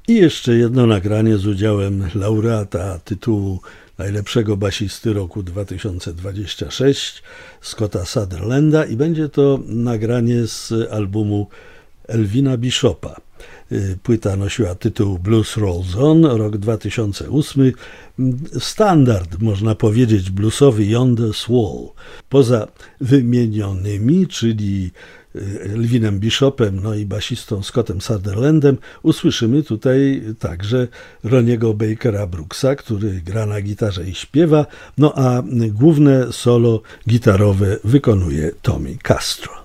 I jeszcze jedno nagranie z udziałem laureata tytułu najlepszego basisty roku 2026, Scotta Sutherlanda, i będzie to nagranie z albumu Elvina Bishopa. Płyta nosiła tytuł Blues Rolls On, rok 2008. Standard, można powiedzieć, bluesowy Yonder's Wall. Poza wymienionymi, czyli Elvinem Bishopem, no i basistą Scottem Sutherlandem, usłyszymy tutaj także Roniego Bakera Brooksa, który gra na gitarze i śpiewa, no a główne solo gitarowe wykonuje Tommy Castro.